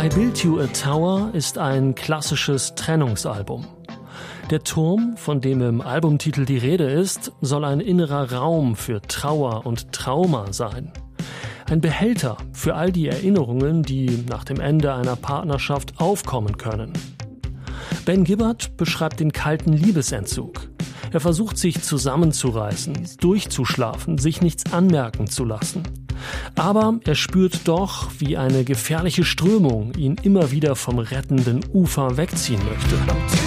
I Built You a Tower ist ein klassisches Trennungsalbum. Der Turm, von dem im Albumtitel die Rede ist, soll ein innerer Raum für Trauer und Trauma sein. Ein Behälter für all die Erinnerungen, die nach dem Ende einer Partnerschaft aufkommen können. Ben Gibbard beschreibt den kalten Liebesentzug. Er versucht, sich zusammenzureißen, durchzuschlafen, sich nichts anmerken zu lassen. Aber er spürt doch, wie eine gefährliche Strömung ihn immer wieder vom rettenden Ufer wegziehen möchte.